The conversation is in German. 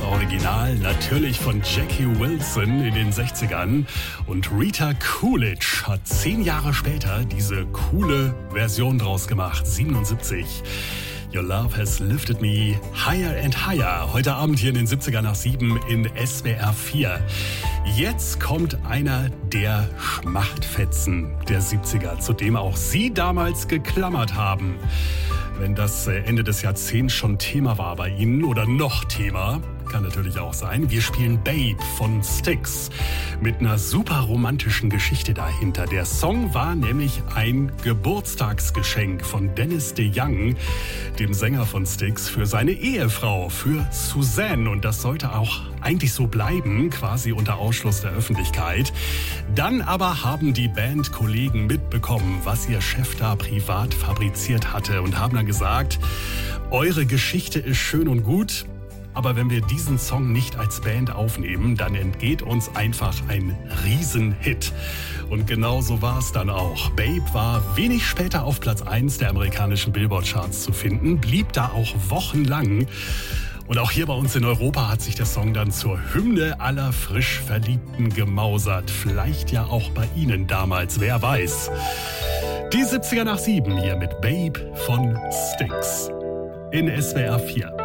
das Original natürlich von Jackie Wilson in den 60ern. Und Rita Coolidge hat 10 Jahre später diese coole Version draus gemacht, 77. Your Love Has Lifted Me Higher and Higher. Heute Abend hier in den 70er nach 7 in SWR 4. Jetzt kommt einer der Schmachtfetzen der 70er, zu dem auch Sie damals geklammert haben. Wenn das Ende des Jahrzehnts schon Thema war bei Ihnen oder noch Thema, kann natürlich auch sein. Wir spielen Babe von Styx mit einer super romantischen Geschichte dahinter. Der Song war nämlich ein Geburtstagsgeschenk von Dennis DeYoung, dem Sänger von Styx, für seine Ehefrau, für Suzanne. Und das sollte auch eigentlich so bleiben, quasi unter Ausschluss der Öffentlichkeit. Dann aber haben die Bandkollegen mitbekommen, was ihr Chef da privat fabriziert hatte und haben dann gesagt, eure Geschichte ist schön und gut, aber wenn wir diesen Song nicht als Band aufnehmen, dann entgeht uns einfach ein Riesenhit. Und genau so war es dann auch. Babe war wenig später auf Platz 1 der amerikanischen Billboard-Charts zu finden, blieb da auch wochenlang. Und auch hier bei uns in Europa hat sich der Song dann zur Hymne aller frisch Verliebten gemausert. Vielleicht ja auch bei Ihnen damals, wer weiß. Die 70er nach 7 hier mit Babe von Styx in SWR 4.